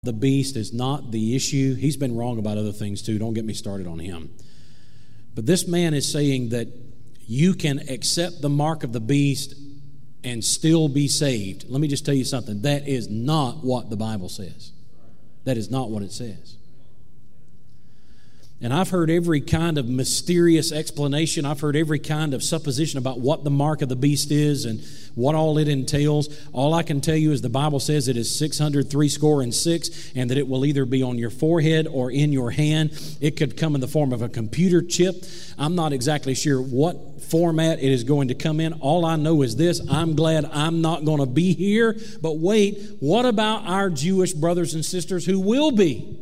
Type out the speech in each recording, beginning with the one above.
The beast is not the issue. He's been wrong about other things too. Don't get me started on him. But this man is saying that you can accept the mark of the beast and still be saved. Let me just tell you something. That is not what the Bible says. That is not what it says. And I've heard every kind of mysterious explanation. I've heard every kind of supposition about what the mark of the beast is and what all it entails. All I can tell you is the Bible says it is 666, and that it will either be on your forehead or in your hand. It could come in the form of a computer chip. I'm not exactly sure what format it is going to come in. All I know is this: I'm glad I'm not going to be here. But wait, what about our Jewish brothers and sisters who will be?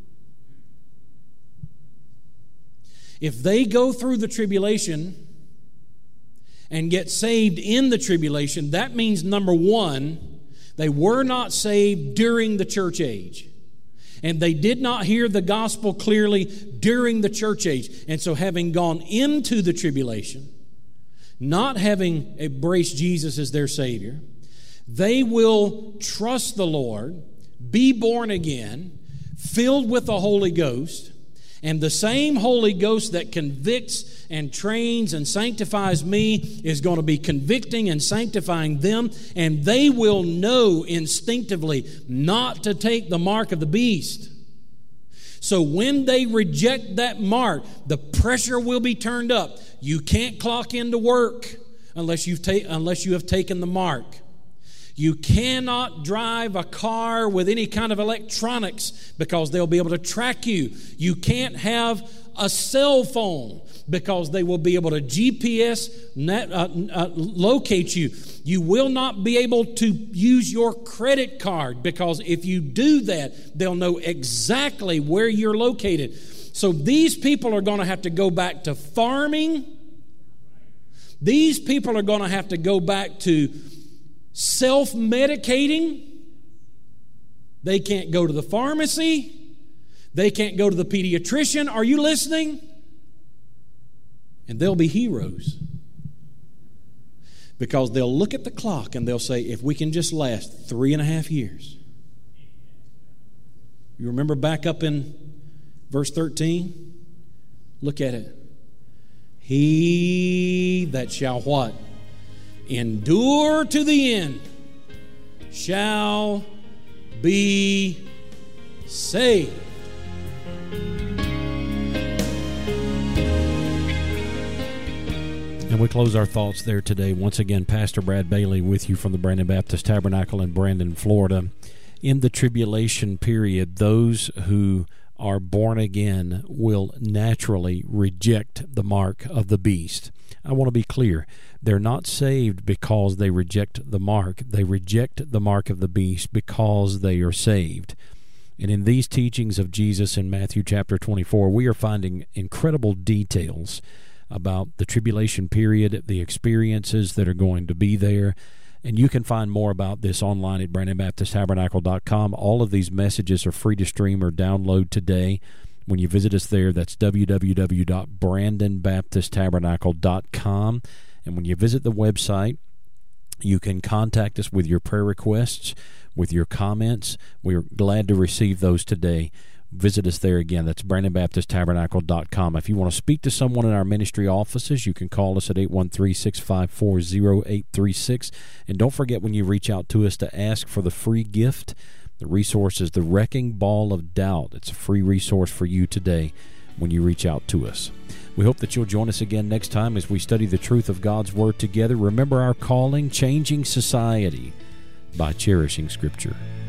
If they go through the tribulation and get saved in the tribulation, that means, number one, they were not saved during the church age. And they did not hear the gospel clearly during the church age. And so having gone into the tribulation, not having embraced Jesus as their Savior, they will trust the Lord, be born again, filled with the Holy Ghost. And the same Holy Ghost that convicts and trains and sanctifies me is going to be convicting and sanctifying them. And they will know instinctively not to take the mark of the beast. So when they reject that mark, the pressure will be turned up. You can't clock into work unless you have taken the mark. You cannot drive a car with any kind of electronics because they'll be able to track you. You can't have a cell phone because they will be able to GPS locate you. You will not be able to use your credit card because if you do that, they'll know exactly where you're located. So these people are going to have to go back to farming. These people are going to have to go back to self-medicating. They can't go to the pharmacy. They can't go to the pediatrician. Are you listening? And they'll be heroes. Because they'll look at the clock and they'll say, if we can just last 3.5 years. You remember back up in verse 13? Look at it. He that shall what? Endure to the end shall be saved. And we close our thoughts there today. Once again, Pastor Brad Bailey with you from the Brandon Baptist Tabernacle in Brandon, Florida. In the tribulation period, those who are born again will naturally reject the mark of the beast. I want to be clear. They're not saved because they reject the mark. They reject the mark of the beast because they are saved. And in these teachings of Jesus in Matthew chapter 24, we are finding incredible details about the tribulation period, the experiences that are going to be there. And you can find more about this online at BrandonBaptistTabernacle.com. All of these messages are free to stream or download today. When you visit us there, that's www.BrandonBaptistTabernacle.com. And when you visit the website, you can contact us with your prayer requests, with your comments. We're glad to receive those today. Visit us there again. That's BrandonBaptistTabernacle.com. If you want to speak to someone in our ministry offices, you can call us at 813-654-0836. And don't forget, when you reach out to us, to ask for the free gift. The resource is The Wrecking Ball of Doubt. It's a free resource for you today when you reach out to us. We hope that you'll join us again next time as we study the truth of God's Word together. Remember our calling, changing society by cherishing Scripture.